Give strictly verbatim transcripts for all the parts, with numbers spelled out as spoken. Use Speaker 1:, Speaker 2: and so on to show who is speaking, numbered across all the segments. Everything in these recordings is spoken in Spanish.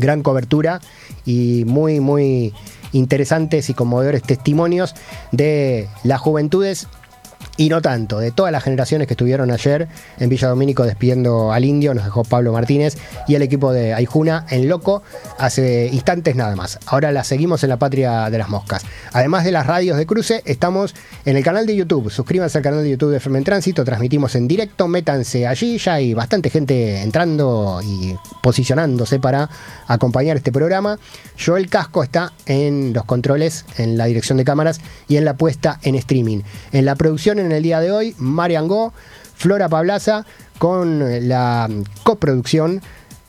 Speaker 1: gran cobertura y muy, muy interesantes y conmovedores testimonios de las juventudes y no tanto, de todas las generaciones que estuvieron ayer en Villa Domínico despidiendo al Indio. Nos dejó Pablo Martínez y el equipo de Aijuna en loco hace instantes nada más. Ahora la seguimos en la Patria de las Moscas. Además de las radios de cruce, estamos en el canal de YouTube. Suscríbanse al canal de YouTube de F M en Tránsito, transmitimos en directo, métanse allí, ya hay bastante gente entrando y posicionándose para acompañar este programa. Joel Casco está en los controles, en la dirección de cámaras y en la puesta en streaming. En la producción en el día de hoy, Marian Go, Flora Pablaza, con la coproducción,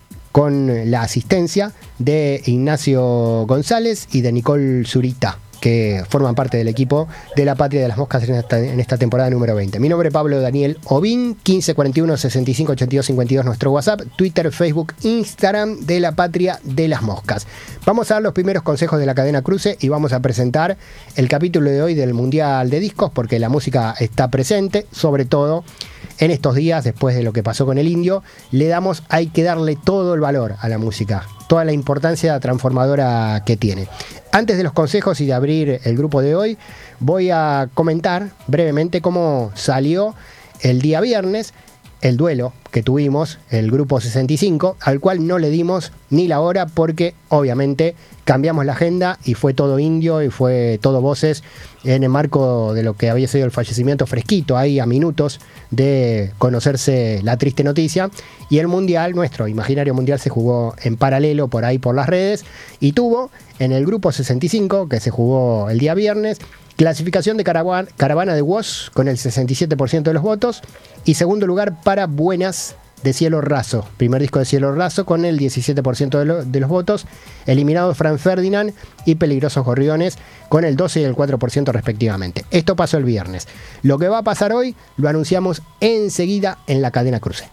Speaker 1: con la asistencia de Ignacio González y de Nicole Zurita, que forman parte del equipo de la Patria de las Moscas en esta, en esta temporada número veinte. Mi nombre es Pablo Daniel Ovín, quince cuarenta y uno, sesenta y cinco, ochenta y dos, cincuenta y dos nuestro WhatsApp, Twitter, Facebook, Instagram de la Patria de las Moscas. Vamos a dar los primeros consejos de la cadena Cruce y vamos a presentar el capítulo de hoy del Mundial de Discos, porque la música está presente, sobre todo en estos días, después de lo que pasó con el Indio. Le damos, hay que darle todo el valor a la música, toda la importancia transformadora que tiene. Antes de los consejos y de abrir el grupo de hoy, voy a comentar brevemente cómo salió el día viernes el duelo que tuvimos, el grupo sesenta y cinco, al cual no le dimos ni la hora porque obviamente cambiamos la agenda y fue todo Indio y fue todo voces en el marco de lo que había sido el fallecimiento fresquito, ahí a minutos de conocerse la triste noticia. Y el Mundial, nuestro imaginario Mundial, se jugó en paralelo por ahí por las redes y tuvo en el grupo sesenta y cinco, que se jugó el día viernes, clasificación de Caravana, Caravana de Woz con el sesenta y siete por ciento de los votos y segundo lugar para Buenas de Cielo Raso, primer disco de Cielo Raso con el diecisiete por ciento de, lo, de los votos, eliminados Fran Ferdinand y Peligrosos Gorriones con el doce y el cuatro por ciento respectivamente. Esto pasó el viernes. Lo que va a pasar hoy lo anunciamos enseguida en la cadena Cruce.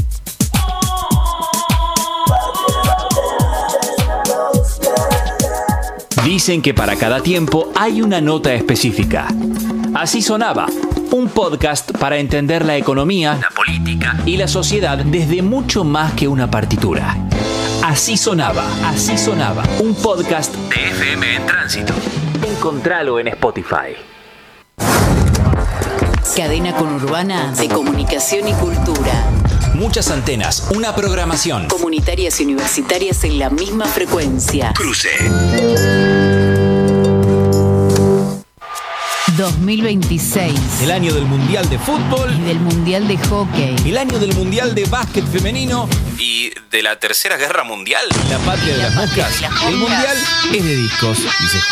Speaker 2: Dicen que para cada tiempo hay una nota específica. Así sonaba, un podcast para entender la economía, la política y la sociedad desde mucho más que una partitura. Así sonaba, así sonaba, un podcast de F M en Tránsito. Encontralo en Spotify.
Speaker 3: Cadena conurbana de comunicación y cultura.
Speaker 2: Muchas antenas, una programación.
Speaker 3: Comunitarias y universitarias en la misma frecuencia.
Speaker 2: Cruce.
Speaker 3: dos mil veintiséis.
Speaker 2: El año del Mundial de Fútbol.
Speaker 3: Y del Mundial de Hockey.
Speaker 2: El año del Mundial de Básquet Femenino. Y de la Tercera Guerra Mundial. La Patria de las Moscas. El Mundial es de discos. Y se